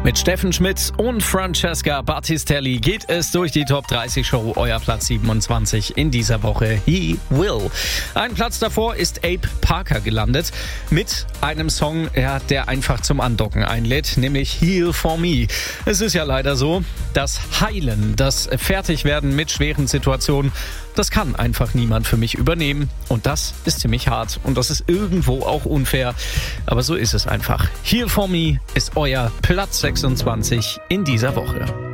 Mit Steffen Schmidt und Francesca Battistelli geht es durch die Top 30 Show, euer Platz 27 in dieser Woche. He Will. Ein Platz davor ist Abe Parker gelandet mit einem Song, der einfach zum Andocken einlädt, nämlich Heal For Me. Es ist ja leider so, das Heilen, das Fertigwerden mit schweren Situationen, das kann einfach niemand für mich übernehmen. Und das ist ziemlich hart und das ist irgendwo auch unfair. Aber so ist es einfach. Heal For Me ist euer Platz 26 in dieser Woche.